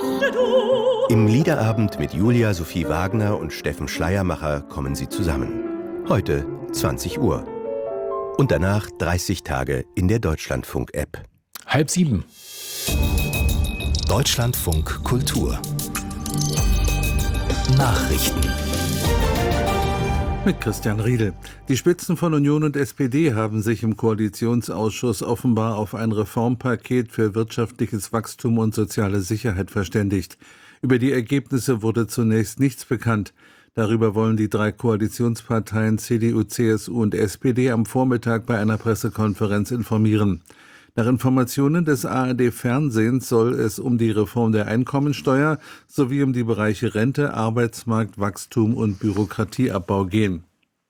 Im Liederabend mit Julia Sophie Wagner und Steffen Schleiermacher kommen sie zusammen. Heute 20 Uhr. Und danach 30 Tage in der Deutschlandfunk-App. 6:30. Deutschlandfunk Kultur Nachrichten mit Christian Riedel. Die Spitzen von Union und SPD haben sich im Koalitionsausschuss offenbar auf ein Reformpaket für wirtschaftliches Wachstum und soziale Sicherheit verständigt. Über die Ergebnisse wurde zunächst nichts bekannt. Darüber wollen die drei Koalitionsparteien CDU, CSU und SPD am Vormittag bei einer Pressekonferenz informieren. Nach Informationen des ARD-Fernsehens soll es um die Reform der Einkommensteuer sowie um die Bereiche Rente, Arbeitsmarkt, Wachstum und Bürokratieabbau gehen.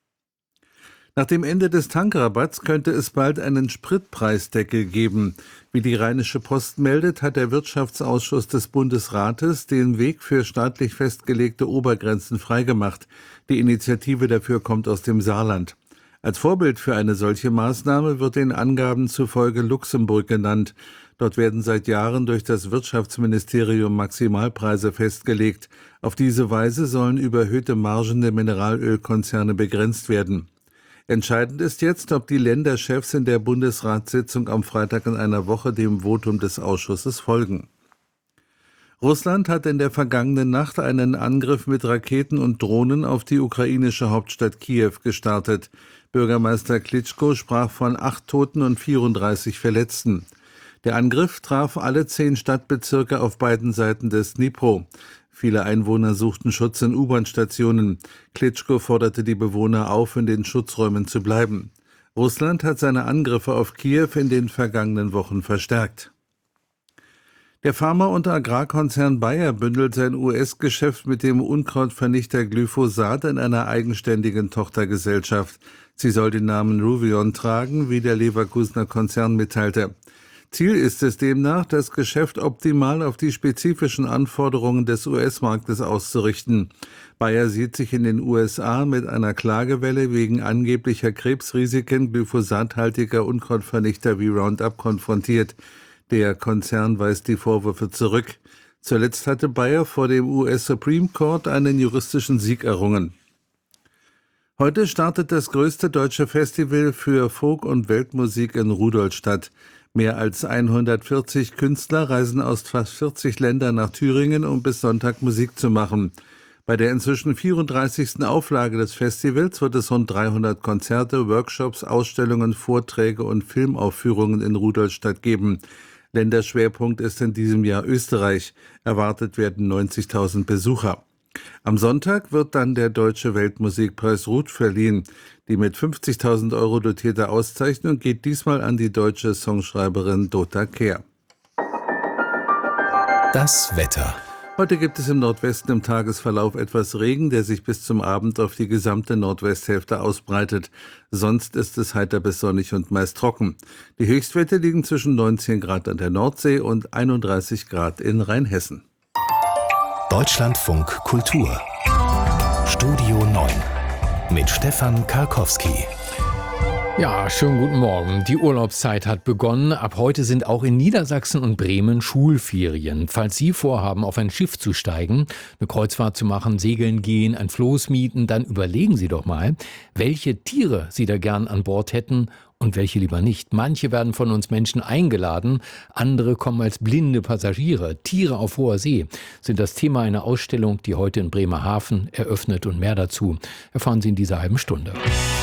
Nach dem Ende des Tankrabatts könnte es bald einen Spritpreisdeckel geben. Wie die Rheinische Post meldet, hat der Wirtschaftsausschuss des Bundesrates den Weg für staatlich festgelegte Obergrenzen freigemacht. Die Initiative dafür kommt aus dem Saarland. Als Vorbild für eine solche Maßnahme wird den Angaben zufolge Luxemburg genannt. Dort werden seit Jahren durch das Wirtschaftsministerium Maximalpreise festgelegt. Auf diese Weise sollen überhöhte Margen der Mineralölkonzerne begrenzt werden. Entscheidend ist jetzt, ob die Länderchefs in der Bundesratssitzung am Freitag in einer Woche dem Votum des Ausschusses folgen. Russland hat in der vergangenen Nacht einen Angriff mit Raketen und Drohnen auf die ukrainische Hauptstadt Kiew gestartet. Bürgermeister Klitschko sprach von 8 Toten und 34 Verletzten. Der Angriff traf alle 10 Stadtbezirke auf beiden Seiten des Dnipro. Viele Einwohner suchten Schutz in U-Bahn-Stationen. Klitschko forderte die Bewohner auf, in den Schutzräumen zu bleiben. Russland hat seine Angriffe auf Kiew in den vergangenen Wochen verstärkt. Der Pharma- und Agrarkonzern Bayer bündelt sein US-Geschäft mit dem Unkrautvernichter Glyphosat in einer eigenständigen Tochtergesellschaft. Sie soll den Namen Ruveon tragen, wie der Leverkusener Konzern mitteilte. Ziel ist es demnach, das Geschäft optimal auf die spezifischen Anforderungen des US-Marktes auszurichten. Bayer sieht sich in den USA mit einer Klagewelle wegen angeblicher Krebsrisiken glyphosathaltiger Unkrautvernichter wie Roundup konfrontiert. Der Konzern weist die Vorwürfe zurück. Zuletzt hatte Bayer vor dem US Supreme Court einen juristischen Sieg errungen. Heute startet das größte deutsche Festival für Folk- und Weltmusik in Rudolstadt. Mehr als 140 Künstler reisen aus fast 40 Ländern nach Thüringen, um bis Sonntag Musik zu machen. Bei der inzwischen 34. Auflage des Festivals wird es rund 300 Konzerte, Workshops, Ausstellungen, Vorträge und Filmaufführungen in Rudolstadt geben. Länderschwerpunkt ist in diesem Jahr Österreich. Erwartet werden 90.000 Besucher. Am Sonntag wird dann der Deutsche Weltmusikpreis Ruth verliehen. Die mit 50.000 € dotierte Auszeichnung geht diesmal an die deutsche Songschreiberin Dota Kehr. Das Wetter. Heute gibt es im Nordwesten im Tagesverlauf etwas Regen, der sich bis zum Abend auf die gesamte Nordwesthälfte ausbreitet. Sonst ist es heiter bis sonnig und meist trocken. Die Höchstwerte liegen zwischen 19 Grad an der Nordsee und 31 Grad in Rheinhessen. Deutschlandfunk Kultur Studio 9 mit Stefan Karkowski. Ja, schönen guten Morgen. Die Urlaubszeit hat begonnen. Ab heute sind auch in Niedersachsen und Bremen Schulferien. Falls Sie vorhaben, auf ein Schiff zu steigen, eine Kreuzfahrt zu machen, segeln gehen, ein Floß mieten, dann überlegen Sie doch mal, welche Tiere Sie da gern an Bord hätten und welche lieber nicht. Manche werden von uns Menschen eingeladen, andere kommen als blinde Passagiere. Tiere auf hoher See sind das Thema einer Ausstellung, die heute in Bremerhaven eröffnet, und mehr dazu erfahren Sie in dieser halben Stunde.